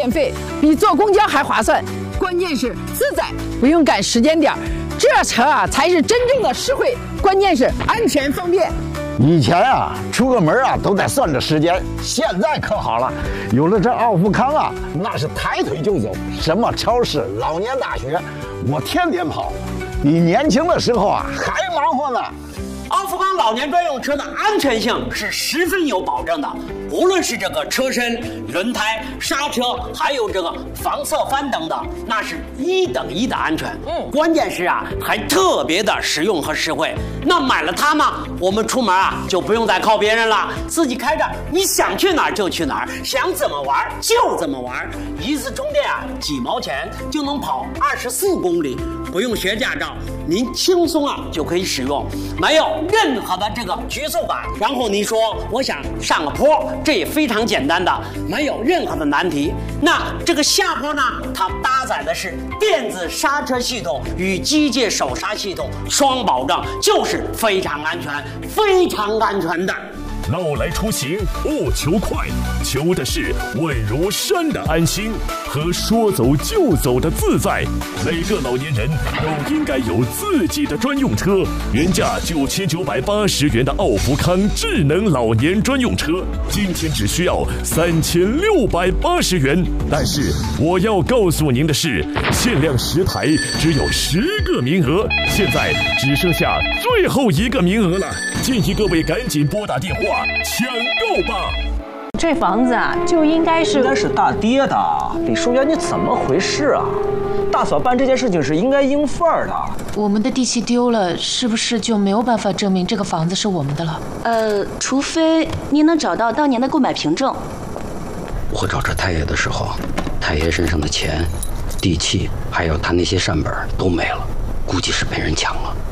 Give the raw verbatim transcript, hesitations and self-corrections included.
电费，比坐公交还划算。关键是自在，不用赶时间点，这车啊才是真正的实惠。关键是安全方便。 以前啊，出个门啊都得算着时间，现在可好了，有了这奥富康啊，那是抬腿就走，什么超市、老年大学，我天天跑，比年轻的时候啊还忙活呢。 奥富康老年专用车的安全性是十分有保证的，无论是这个车身、轮胎、刹车，还有这个防侧翻等等，那是一等一的安全。嗯，关键是啊，还特别的实用和实惠。那买了它呢，我们出门啊就不用再靠别人了，自己开着，你想去哪儿就去哪儿，想怎么玩就怎么玩。一次充电啊，几毛钱就能跑二十四公里，不用学驾照，您轻松啊就可以使用，没有任何的这个局促感。然后你说我想上个坡，这也非常简单的，没有任何的难题。那这个下坡呢，它搭载的是电子刹车系统与机械手刹系统双保证，就是非常安全非常安全的。 老来出行不求快，求的是稳如山的安心和说走就走的自在。每个老年人都应该有自己的专用车。原价九千九百八十元的奥福康智能老年专用车，今天只需要三千六百八十元。但是我要告诉您的是，限量十台，只有十个名额，现在只剩下最后一个名额了，建议各位赶紧拨打电话抢购吧！ 这房子啊，就应该是应该是大爹的。李淑媛，你怎么回事啊？大嫂办这件事情是应该应份儿的。 我们的地契丢了，是不是就没有办法证明这个房子是我们的了？ 呃，除非您能找到当年的购买凭证。 我找这太爷的时候，太爷身上的钱、地契，还有他那些善本都没了，估计是被人抢了。